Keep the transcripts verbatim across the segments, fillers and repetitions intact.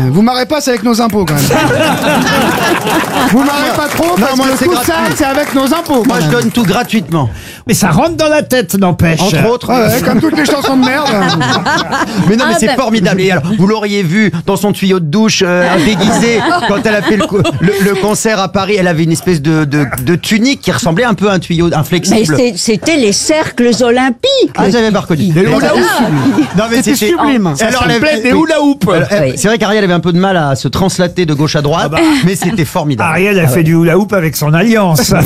Vous marrez pas, c'est avec nos impôts quand même. Vous marrez pas trop parce moi, que c'est tout ça, gratuit. c'est avec nos impôts. quand Moi, je même. donne tout gratuitement. Mais ça rentre dans la tête, n'empêche. Entre autres. Ouais, ouais, comme toutes les chansons de merde. Mais non, mais Ah, c'est ben- formidable. Et alors, vous l'auriez vu dans son tuyau de douche euh, déguisé quand elle a fait le, co- le, le concert à Paris. Elle avait une espèce de, de, de tunique qui ressemblait un peu à un tuyau Mais inflexible. c'est- c'était les cercles olympiques. Ah, j'avais pas reconnu. Les hula hoop. Non, mais C'était sublime. Alors, elle avait- des oui. hula hoop. Alors, elle- Oui. C'est vrai qu'Ariel avait un peu de mal à se translater de gauche à droite, mais c'était formidable. Ariel a fait du hula hoop avec son alliance.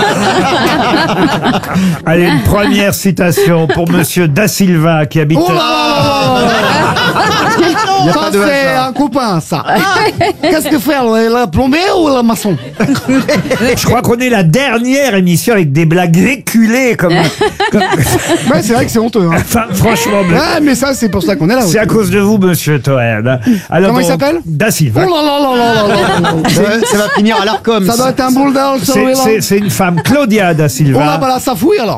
Allez, une première citation pour Monsieur Da Silva qui habite. Oh là là là là. Ça, c'est un copain, ça. Qu'est-ce que faire, la plombier ou la maçon? Je crois qu'on est la dernière émission avec des blagues éculées comme. comme- Ouais, c'est vrai que c'est honteux. Hein. Enfin, franchement, mais Ouais, mais ça, c'est pour ça qu'on est là. c'est à cause de vous, Monsieur Toen. Alors, Comment il donc, s'appelle Da Oh Silva. là là là là là là là. Ça, ça va finir à l'Arcom. Ça doit être un bulldog, C'est- celui-là. C'est c'est une femme, Claudia Da Oh là, Silva. bah là, ça fouille alors.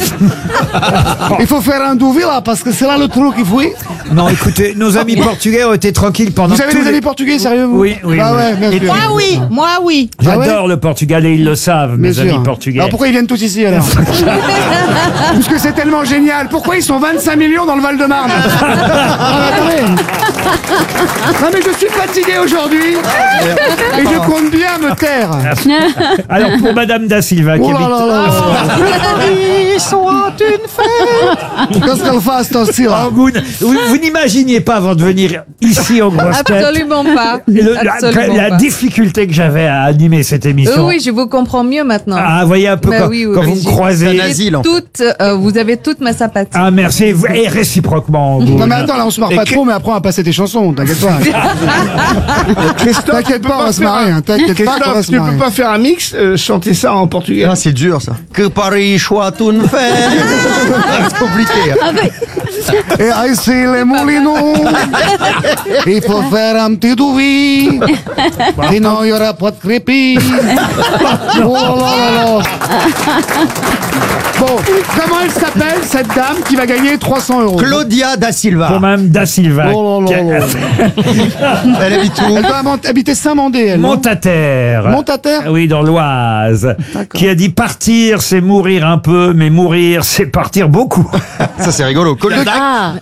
Il faut faire un douvi là, parce que c'est là le trou qui fouille. Non, écoutez, nos amis portugais ont été tranquilles pendant. Vous avez tous des les- amis portugais, sérieux vous? Oui, oui, Ah oui. ouais, bien sûr. Moi oui, moi oui. J'adore le Portugal et ils le savent, mes Bien amis sûr. portugais. Alors pourquoi ils viennent tous ici alors? Parce que c'est tellement génial. Pourquoi ils sont vingt-cinq millions dans le Val-de-Marne? Ah, mais attendez. Non mais je suis fatigué aujourd'hui et je compte bien me taire. Alors pour Madame Da Silva qui Oh là habite. là là là. Ils sont une fête. Qu'est-ce qu'elle fasse, cette aussi là? Angoune, vous, vous n'imaginiez pas avant de venir ici aux grosses têtes Absolument pas. le- la, Absolument la pas. difficulté que j'avais à animer cette émission. Oui, oui, je vous comprends mieux maintenant. Ah, voyez un peu Bah quand, oui, oui, quand oui, vous me j'ai- croisez. C'est un asile, en fait. Toute, euh, vous avez toute ma sympathie. Ah merci et vous- et réciproquement. Angoune. Non mais attends, là on se marre Et pas que- trop, mais après on va passer tes chansons, t'inquiète pas. T'inquiète pas, on va se marrer, hein. T'inquiète pas, on va se Tu marrer. peux pas faire un mix, euh, chanter ça en portugais. Ah, c'est dur ça. Que Paris soit une fête. C'est compliqué. hein. Et ici les moulineaux, il faut faire un petit douvi, sinon il n'y aura pas de crépi. Oh là là là là. Bon, comment elle s'appelle cette dame qui va gagner trois cents euros? Claudia Da Silva. Pour Madame Da Silva. Oh là là là. Elle habite où? Elle doit mont- habiter Saint-Mandé, elle. non Montataire. Montataire Oui, dans l'Oise. Qui a dit partir, c'est mourir un peu, mais mourir, c'est partir beaucoup. Ça, c'est rigolo. Claudia- Ah,